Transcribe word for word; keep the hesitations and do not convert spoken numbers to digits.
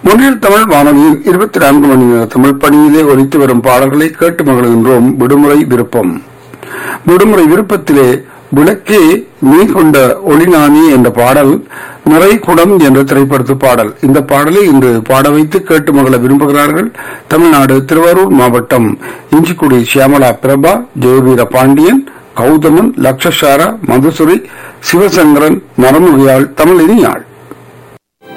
முன்னில் தமிழ் வானொலியில் இருபத்தி நான்கு மணி நேர தமிழ் பணியிலே ஒலித்து வரும் பாடல்களை கேட்டு மகிழ்கின்றோம். விடுமுறை விருப்பம். விடுமுறை விருப்பத்திலே விளக்கே நீ கொண்ட ஒளிநாணி என்ற பாடல் நிறை குடம் என்ற திரைப்படத்து பாடல். இந்த பாடலை இன்று பாட வைத்து கேட்டு மகள விரும்புகிறார்கள். தமிழ்நாடு திருவாரூர் மாவட்டம் இஞ்சிக்குடி சியாமலா பிரபா, ஜெயவீர பாண்டியன், கௌதமன், லக்ஷசாரா, மதுசுரி, சிவசங்கரன், நரமுகியாள், தமிழினியாள்.